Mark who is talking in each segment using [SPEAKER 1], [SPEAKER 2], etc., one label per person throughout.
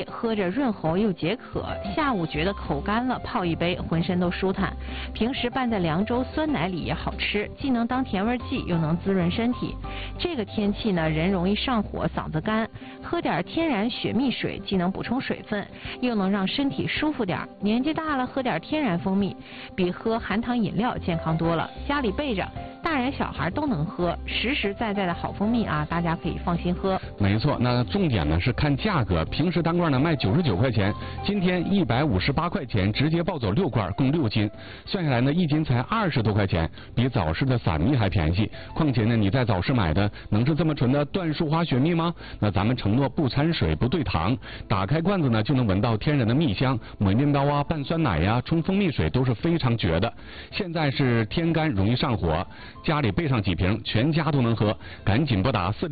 [SPEAKER 1] 喝着润喉又解渴，下午觉得口干了，泡一杯，浑身都舒坦。平时拌在凉粥、酸奶里也好吃，既能当甜味剂，又能滋润身体。这个天气呢，人容易上火，嗓子干，喝点天然雪蜜水，既能补充水分，又能让身体舒服点。年纪大了，喝点天然蜂蜜，比喝含糖饮料健康多了。家里备着，大人小孩都能喝，实实在在的好蜂蜜啊，大家可以放心喝。
[SPEAKER 2] 没错，那重点呢是看价格，平时单罐呢卖99块钱，今天158块钱直接抱走6罐，共6斤，算下来呢1斤才20多块钱，比早市的散蜜还便宜。况且呢你在早市买的能是这么纯的椴树花雪蜜吗？那咱们承诺不掺水不兑糖，打开罐子呢就能闻到天然的蜜香，抹面包啊、拌酸奶呀、冲蜂蜜水都是非常绝的。现在是天干容易上火，家里备上几瓶，全家都能喝，赶紧拨打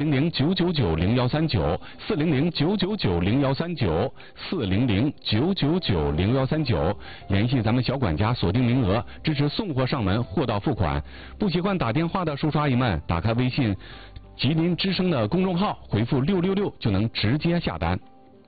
[SPEAKER 2] 400-999-0139，400-999-0139，400-999-0139，联系咱们小管家锁定名额，支持送货上门，货到付款。不习惯打电话的叔叔阿姨们，打开微信吉林之声的公众号，回复666就能直接下单。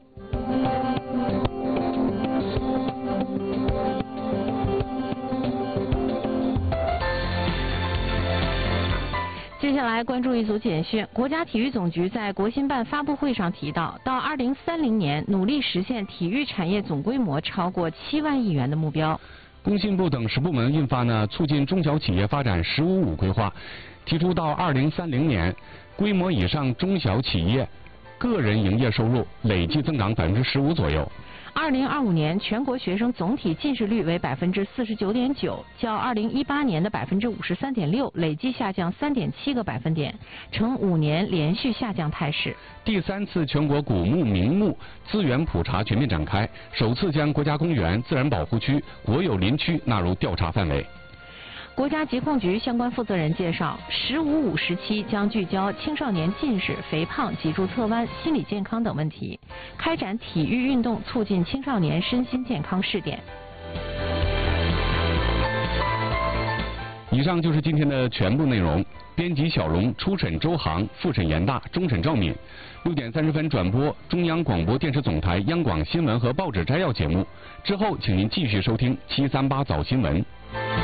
[SPEAKER 1] 接下来关注一组简讯。国家体育总局在国新办发布会上提到，到2030年努力实现体育产业总规模超过7万亿元的目标。
[SPEAKER 2] 工信部等10部门印发呢促进中小企业发展“15+5”规划，提出到2030年，规模以上中小企业个人营业收入累计增长15%左右。
[SPEAKER 1] 2025年全国学生总体近视率为49.9%，较2018年的53.6%累计下降3.7个百分点，呈5年连续下降态势。
[SPEAKER 2] 第3次全国古木名木资源普查全面展开，首次将国家公园、自然保护区、国有林区纳入调查范围。
[SPEAKER 1] 国家疾控局相关负责人介绍，15+5时期将聚焦青少年近视、肥胖、脊柱侧弯、心理健康等问题，开展体育运动促进青少年身心健康试点。
[SPEAKER 2] 以上就是今天的全部内容。编辑小龙，初审周航，复审严大，终审赵敏。6点30分转播中央广播电视总台央广新闻和报纸摘要节目，之后请您继续收听738早新闻。